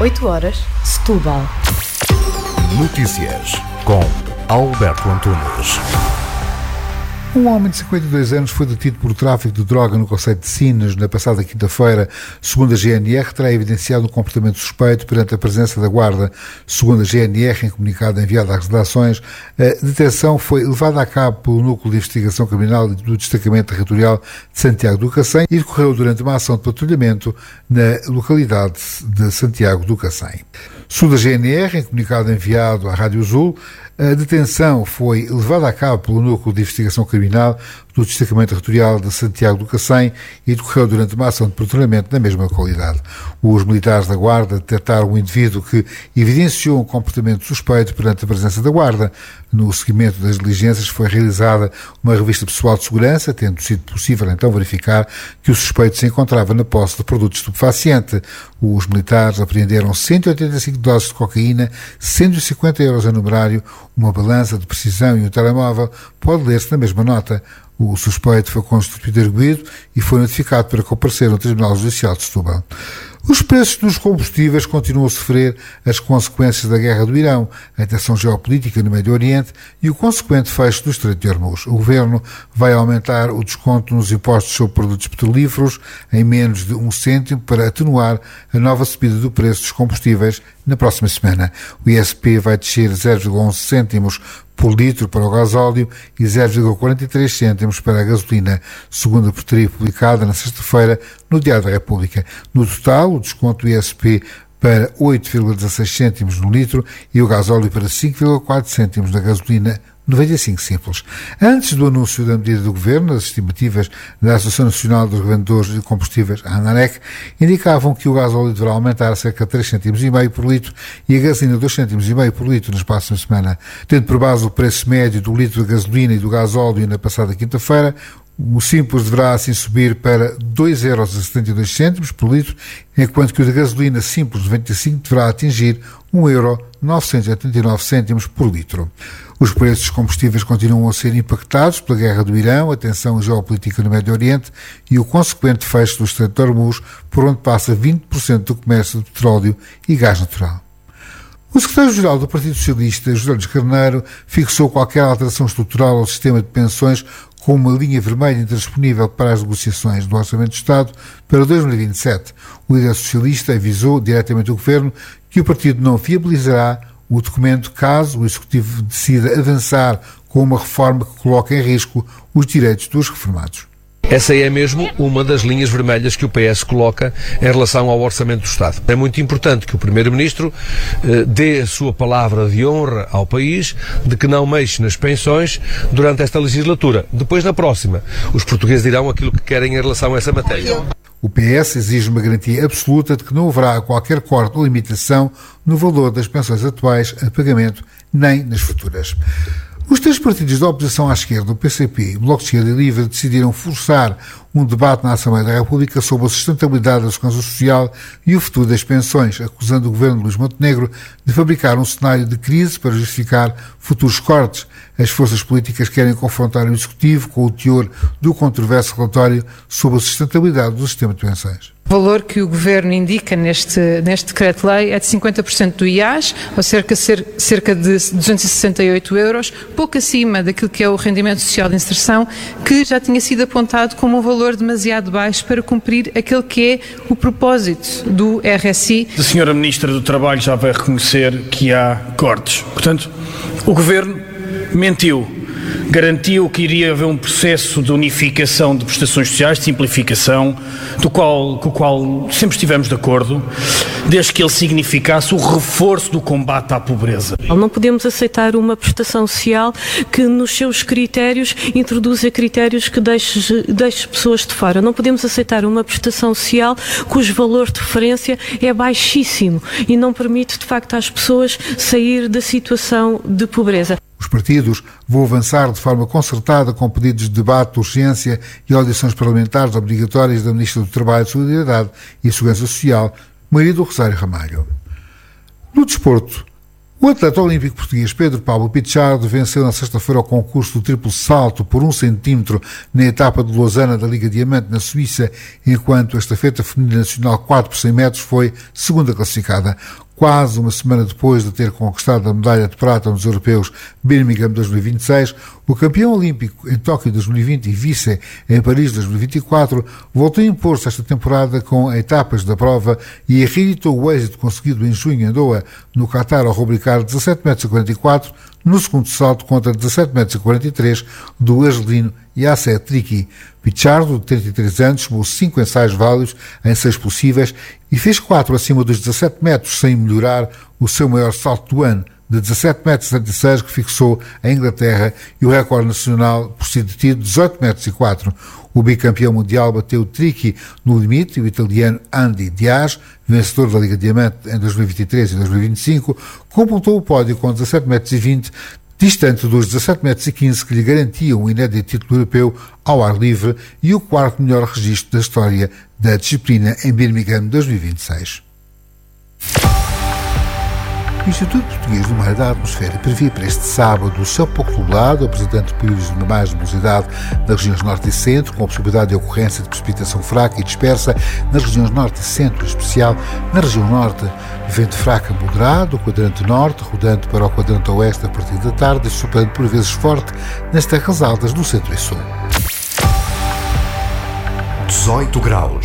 8 horas, Setúbal. Notícias com Alberto Antunes. Um homem de 52 anos foi detido por tráfico de droga no concelho de Sines na passada quinta-feira. Segundo a GNR, terá evidenciado um comportamento suspeito perante a presença da Guarda. Segundo a GNR, em comunicado enviado às redações, a detenção foi levada a cabo pelo Núcleo de Investigação Criminal do Destacamento Territorial de Santiago do Cacém e decorreu durante uma ação de patrulhamento na localidade de Santiago do Cacém. Segundo a GNR, em comunicado enviado à Rádio Azul, a detenção foi levada a cabo pelo Núcleo de Investigação Criminal do Destacamento Territorial de Santiago do Cacém e decorreu durante uma ação de patrulhamento na mesma localidade. Os militares da Guarda detectaram um indivíduo que evidenciou um comportamento suspeito perante a presença da Guarda. No seguimento das diligências foi realizada uma revista pessoal de segurança, tendo sido possível então verificar que o suspeito se encontrava na posse de produto estupefaciente. Os militares apreenderam 185 doses de cocaína, 150 euros em numerário, uma balança de precisão e um telemóvel. Pode ler-se na mesma nota. O suspeito foi constituído arguido e foi notificado para comparecer no Tribunal Judicial de Setúbal. Os preços dos combustíveis continuam a sofrer as consequências da guerra do Irão, a tensão geopolítica no Médio Oriente e o consequente fecho do Estreito de Hormuz. O Governo vai aumentar o desconto nos impostos sobre produtos petrolíferos em menos de 1 cêntimo para atenuar a nova subida do preço dos combustíveis na próxima semana. O ISP vai descer 0,11 cêntimos por litro para o gasóleo e 0,43 cêntimos para a gasolina, segundo a portaria publicada na sexta-feira no Diário da República. No total, o desconto do ISP para 8,16 cêntimos no litro e o gasóleo para 5,4 cêntimos na gasolina 95 simples. Antes do anúncio da medida do Governo, as estimativas da Associação Nacional dos Revendedores de Combustíveis, a ANAREC, indicavam que o gasóleo deverá aumentar cerca de 3,5 cêntimos por litro e a gasolina 2,5 cêntimos por litro na próxima semana. Tendo por base o preço médio do litro de gasolina e do gasóleo na passada quinta-feira, o simples deverá assim subir para 2,72 euros por litro, enquanto que o de gasolina simples 95 deverá atingir 1,989 € por litro. Os preços dos combustíveis continuam a ser impactados pela guerra do Irão, a tensão geopolítica no Médio Oriente e o consequente fecho do Estreito de Hormuz, por onde passa 20% do comércio de petróleo e gás natural. O secretário-geral do Partido Socialista, José Luís Carneiro, fixou qualquer alteração estrutural ao sistema de pensões com uma linha vermelha intransponível para as negociações do Orçamento de Estado para 2027. O líder socialista avisou diretamente o Governo que o partido não viabilizará o documento caso o Executivo decida avançar com uma reforma que coloque em risco os direitos dos reformados. Essa é mesmo uma das linhas vermelhas que o PS coloca em relação ao Orçamento do Estado. É muito importante que o Primeiro-Ministro dê a sua palavra de honra ao país de que não mexe nas pensões durante esta legislatura. Depois, na próxima, os portugueses dirão aquilo que querem em relação a essa matéria. O PS exige uma garantia absoluta de que não haverá qualquer corte ou limitação no valor das pensões atuais a pagamento, nem nas futuras. Os três partidos da oposição à esquerda, o PCP e o Bloco de Esquerda Livre, decidiram forçar um debate na Assembleia da República sobre a sustentabilidade da segurança social e o futuro das pensões, acusando o governo de Luís Montenegro de fabricar um cenário de crise para justificar futuros cortes. As forças políticas querem confrontar o Executivo com o teor do controverso relatório sobre a sustentabilidade do sistema de pensões. O valor que o Governo indica neste decreto-lei é de 50% do IAS, ou cerca de 268 €, pouco acima daquilo que é o rendimento social de inserção, que já tinha sido apontado como um valor demasiado baixo para cumprir aquele que é o propósito do RSI. A Senhora Ministra do Trabalho já vai reconhecer que há cortes. Portanto, o Governo mentiu. Garantiu que iria haver um processo de unificação de prestações sociais, de simplificação, com o qual sempre estivemos de acordo, desde que ele significasse o reforço do combate à pobreza. Não podemos aceitar uma prestação social que nos seus critérios introduza critérios que deixe pessoas de fora. Não podemos aceitar uma prestação social cujo valor de referência é baixíssimo e não permite de facto às pessoas sair da situação de pobreza. Os partidos vão avançar de forma concertada com pedidos de debate de urgência e audições parlamentares obrigatórias da Ministra do Trabalho, Solidariedade e Segurança Social, Maria do Rosário Ramalho. No desporto, O atleta olímpico português Pedro Pablo Pichardo venceu na sexta-feira o concurso do triplo salto por 1 centímetro na etapa de Lausanne da Liga Diamante na Suíça, enquanto a estafeta feminina nacional 4 por 100 metros foi segunda classificada. Quase uma semana depois de ter conquistado a medalha de prata nos Europeus Birmingham 2026, o campeão olímpico em Tóquio 2020 e vice em Paris 2024 voltou a impor-se esta temporada com etapas da prova e reeditou o êxito conseguido em junho em Doha, no Qatar, ao rubricar 17,44 m no segundo salto contra 17,43 m do argelino Yasser Triki. Pichardo, de 33 anos, tomou 5 ensaios válidos em 6 possíveis e fez 4 acima dos 17 metros, sem melhorar o seu maior salto do ano, de 17,76 m, que fixou a Inglaterra, e o recorde nacional por si detido, 18,04 m. O bicampeão mundial bateu Triki no limite e o italiano Andy Diaz, vencedor da Liga Diamante em 2023 e 2025, completou o pódio com 17,20 m, distante dos 17,15 m que lhe garantiam o inédito título europeu ao ar livre e o quarto melhor registro da história da disciplina em Birmingham 2026. O Instituto Português do Mar e da Atmosfera prevê para este sábado o céu pouco nublado, apresentando períodos de mais nebulosidade nas regiões norte e centro, com a possibilidade de ocorrência de precipitação fraca e dispersa nas regiões norte e centro, em especial na região norte. Vento fraco a moderado, o quadrante norte, rodando para o quadrante oeste a partir da tarde e soprando por vezes forte nas terras altas do centro e sul. 18 graus.